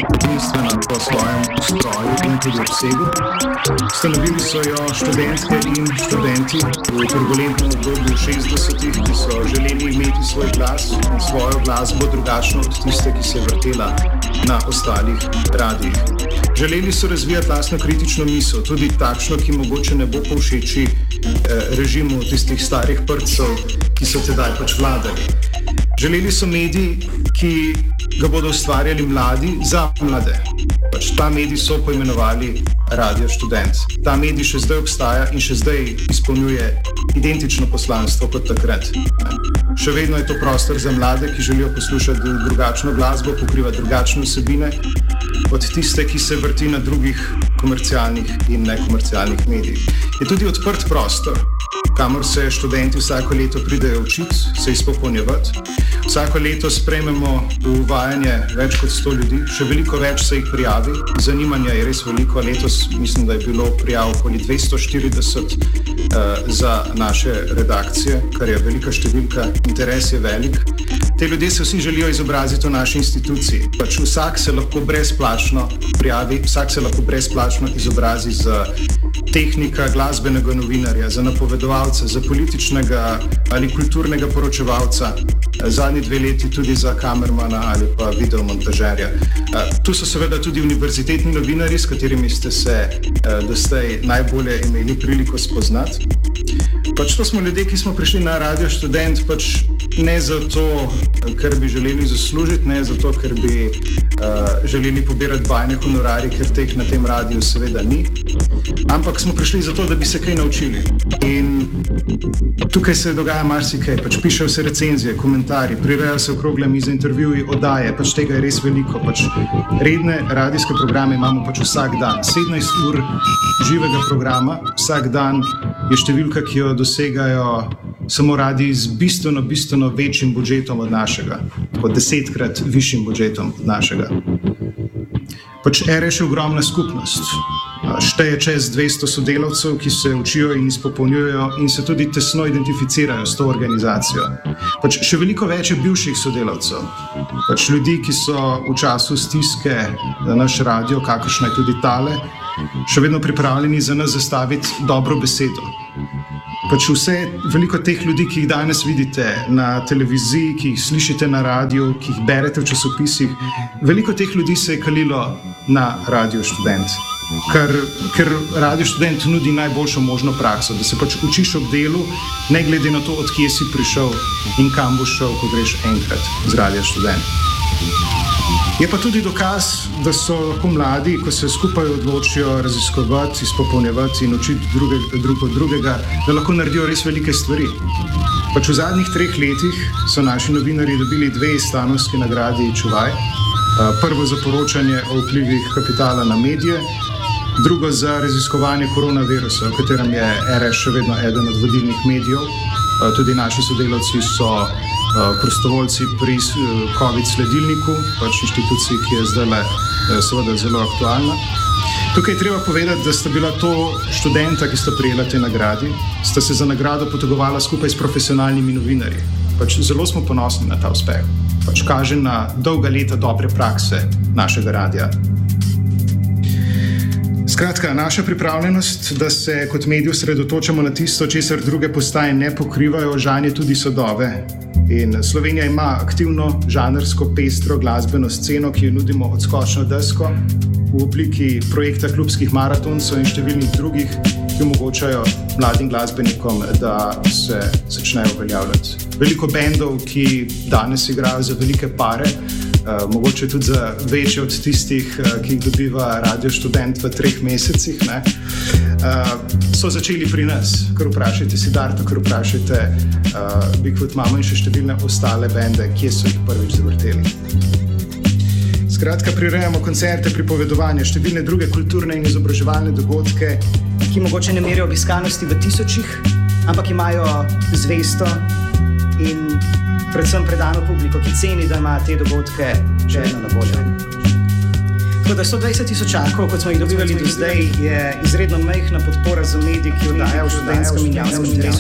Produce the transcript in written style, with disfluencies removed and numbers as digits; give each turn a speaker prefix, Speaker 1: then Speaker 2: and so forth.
Speaker 1: edinstvena po svojem ustroju in tudi obsegu. Ustanovili so jo študentke in študenti v turbulentnem obdobju 60-ih, ki so želeli imeti svoj glas in svojo glasbo drugačno od tiste, ki se je vrtela na ostalih radijih. Želeli so razvijati lastno kritično misel, tudi takšno, ki mogoče ne bo povšeči režimu tistih starih prtcev, ki so tedaj pač vladali. Želeli so medij, ki ga bodo ustvarjali mladi za mlade. Pač ta medij so poimenovali Radio Študent. Ta medij še zdaj obstaja in še zdaj izpolnjuje identično poslanstvo kot takrat. Še vedno je to prostor za mlade, ki želijo poslušati drugačno glasbo, pokrivati drugačne vsebine od tiste, ki se vrti na drugih komercialnih in nekomercialnih medijih. Je tudi odprt prostor, kamor se študenti vsako leto pridejo učiti, se izpopolnjevati. Vsako leto sprejmemo v uvajanje več kot 100 ljudi, še veliko več se jih prijavi. Zanimanja je res veliko. Letos mislim, da je bilo prijav okoli 240 za naše redakcije, kar je velika številka. Interes je velik. Te ljudje se vsi želijo izobraziti v naši instituciji. Pač vsak se lahko brezplačno prijavi, vsak se lahko brezplačno izobrazi za tehnika glasbenega novinarja, za napovedovalca, za političnega ali kulturnega poročevalca, zadnji 2 leti tudi za kamermana ali pa videomontažerja. Tu so seveda tudi univerzitetni novinarji, s katerimi ste se doslej najbolje imeli priliko spoznati. Pač to smo ljudje, ki smo prišli na Radio Študent, pač ne zato, ker bi želeli zaslužiti, ne zato, ker bi želeli pobirati bajne honorarje, ker teh na tem radiju seveda ni, ampak smo prišli zato, da bi se kaj naučili. In tukaj se dogaja marsikaj, pač pišejo se recenzije, komentarji, prirejajo se okrogle mize, intervjuji, oddaje, pač tega je res veliko. Pač redne radijske programe imamo pač vsak dan, 17 ur živega programa, vsak dan je številka, ki jo dosegajo samo radiji z bistveno večjim budžetom od našega, tako 10-krat višjim budžetom od našega. Pač ERA je še ogromna skupnost. Šteje čez 200 sodelavcev, ki se učijo in izpopolnjujejo in se tudi tesno identificirajo s to organizacijo. Pač še veliko več je bivših sodelavcev. Pač ljudi, ki so v času stiske za naš radio, kakršna je tudi tale, še vedno pripravljeni za nas zastaviti dobro besedo. Pač veliko teh ljudi, ki jih danes vidite na televiziji, ki jih slišite na radiju, ki jih berete v časopisih, veliko teh ljudi se je kalilo na Radio Študent. Ker Radio Študent nudi najboljšo možno prakso, da se pač učiš ob delu, ne glede na to, od kje si prišel in kam boš šel, ko greš enkrat z Radio Študent. Je pa tudi dokaz, da so lahko mladi, ko se skupaj odločijo raziskovati, izpopolnjevati in učiti drug od drugega, da lahko naredijo res velike stvari. Pač v zadnjih 3 letih so naši novinarji dobili 2 stanovski nagradi Čuvaj. Prvo za poročanje o vplivih kapitala na medije, drugo za raziskovanje koronavirusa, v katerem je ERA še vedno eden od vodilnih medijev. Tudi naši sodelavci so prostovoljci pri COVID sledilniku, pač inštituciji, ki je zdaj seveda zelo aktualna. Tukaj je treba povedati, da sta bila to študenta, ki sta prejela te nagradi, sta se za nagrado potegovala skupaj s profesionalnimi novinarji. Pač zelo smo ponosni na ta uspeh. Pač kaže na dolga leta dobre prakse našega radia. Skratka, naša pripravljenost, da se kot medij osredotočamo na tisto, česar druge postaje ne pokrivajo, žanje tudi sodove. In Slovenija ima aktivno, žanrsko, pestro glasbeno sceno, ki jo nudimo odskočno desko v obliki projekta klubskih maratoncev in številnih drugih, ki omogočajo mladim glasbenikom, da se začnejo uveljavljati. Veliko bendov, ki danes igrajo za velike pare, mogoče tudi za večje od tistih, ki jih dobiva Radio Študent v 3 mesecih, so začeli pri nas. Kar vprašajte Siddharto, kar vprašajte Bigfoot Mamo in še številne ostale bende, kje so jih prvič zavrteli. Skratka, prirejamo koncerte, pripovedovanja, številne druge kulturne in izobraževalne dogodke,
Speaker 2: ki mogoče ne merijo obiskanosti v tisočih, ampak imajo zvesto in predvsem predano publiko, ki ceni, da ima te dogodke že vedno na voljo. Tako da 120 tisočakov, kot smo jih dobivali do zdaj, je izredno majhna podpora za medij, ki oddaja v študentskem in javnem interesu